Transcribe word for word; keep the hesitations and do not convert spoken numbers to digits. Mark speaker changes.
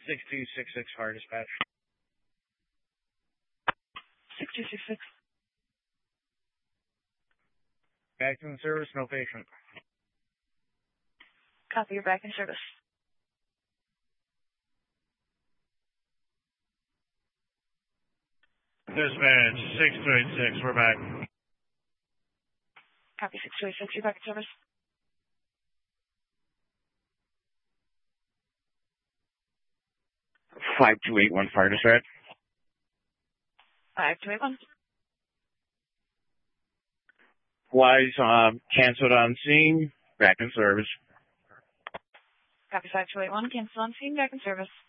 Speaker 1: six two six six fire dispatch.
Speaker 2: six two six six.
Speaker 1: Back in service, no patient.
Speaker 2: Copy, you're back in service.
Speaker 1: Dispatch, six two eight six, we're back.
Speaker 2: Copy, six two eight six, you're back in service.
Speaker 1: five two eight one fire dispatch.
Speaker 2: five two eight one.
Speaker 1: Flies um, canceled on scene, back in service.
Speaker 2: Copy, five two eight one, cancel on scene, back in service.